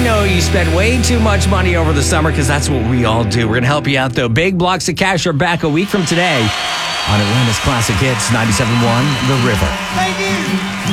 know you spent way too much money over the summer because that's what we all do. We're going to help you out, though. Big blocks of cash are back a week from today on Atlanta's Classic Hits 97.1 The River. Thank you.